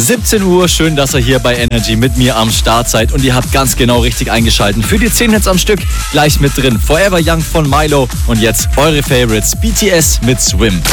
17 Uhr, schön, dass ihr hier bei Energy mit mir am Start seid und ihr habt ganz genau richtig eingeschaltet für die 10 Hits am Stück, gleich mit drin. Forever Young von Milo und jetzt eure Favorites, BTS mit Swim.